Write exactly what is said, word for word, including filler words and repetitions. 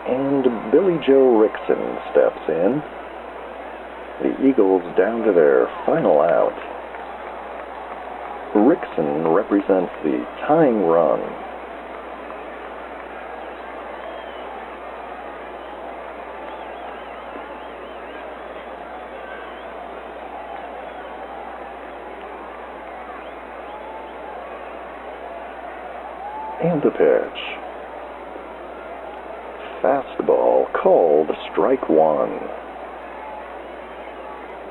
And Billy Joe Rickson steps in. The Eagles down to their final out. Rickson represents the tying run. And the pitch. Fastball called strike one.